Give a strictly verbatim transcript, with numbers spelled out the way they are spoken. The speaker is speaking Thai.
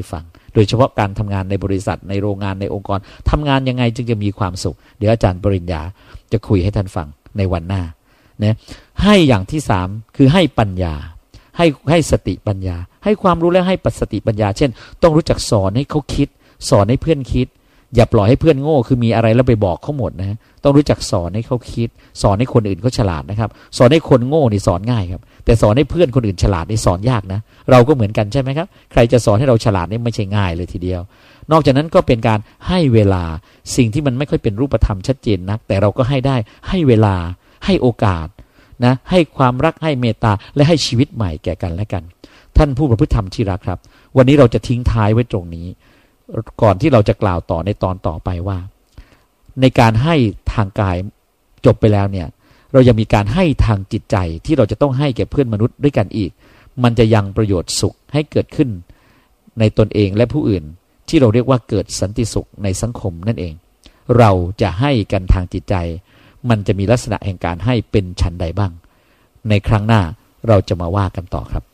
ให้ฟังโดยเฉพาะการทำงานในบริษัทในโรงงานในองค์กรทำงานยังไงจึงจะมีความสุขเดี๋ยวอาจารย์ปริญญาจะคุยให้ท่านฟังในวันหน้านะให้อย่างที่สามคือให้ปัญญาให้ให้สติปัญญาให้ความรู้และให้ปัสติปัญญาเช่นต้องรู้จักสอนให้เขาคิดสอนให้เพื่อนคิดอย่าปล่อยให้เพื่อนโง่คือมีอะไรแล้วไปบอกเขาหมดนะต้องรู้จักสอนให้เขาคิดสอนให้คนอื่นเขาฉลาดนะครับสอนให้คนโง่นี่สอนง่ายครับแต่สอนให้เพื่อนคนอื่นฉลาดนี่สอนยากนะเราก็เหมือนกันใช่ไหมครับใครจะสอนให้เราฉลาดนี่ไม่ใช่ง่ายเลยทีเดียวนอกจากนั้นก็เป็นการให้เวลาสิ่งที่มันไม่ค่อยเป็นรูปธรรมชัดเจนนักแต่เราก็ให้ได้ให้เวลาให้โอกาสนะให้ความรักให้เมตตาและให้ชีวิตใหม่แก่กันและกันท่านผู้ประพฤติธรรมที่รักครับวันนี้เราจะทิ้งท้ายไว้ตรงนี้ก่อนที่เราจะกล่าวต่อในตอนต่อไปว่าในการให้ทางกายจบไปแล้วเนี่ยเรายังมีการให้ทางจิตใจที่เราจะต้องให้แก่เพื่อนมนุษย์ด้วยกันอีกมันจะยังประโยชน์สุขให้เกิดขึ้นในตนเองและผู้อื่นที่เราเรียกว่าเกิดสันติสุขในสังคมนั่นเองเราจะให้กันทางจิตใจมันจะมีลักษณะแห่งการให้เป็นฉันใดบ้างในครั้งหน้าเราจะมาว่ากันต่อครับ